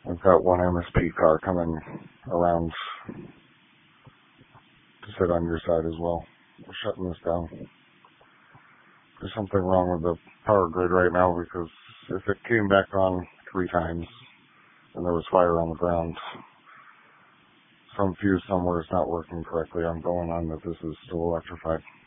We've got one MSP car coming around to sit on your side as well. We're shutting this down. There's something wrong with the power grid right now because if it came back on 3 times and there was fire on the ground, some fuse somewhere is not working correctly. I'm going on that this is still electrified.